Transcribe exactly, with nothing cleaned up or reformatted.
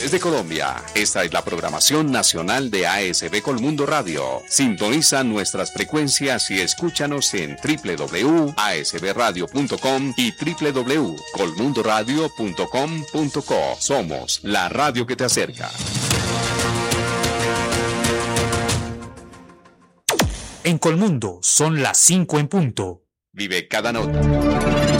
regiones de Colombia. Esta es la programación nacional de A S B Colmundo Radio. Sintoniza nuestras frecuencias y escúchanos en w w w punto a s b radio punto com y w w w punto colmundo radio punto com punto co. Somos la radio que te acerca. En Colmundo son las cinco en punto. Vive cada nota.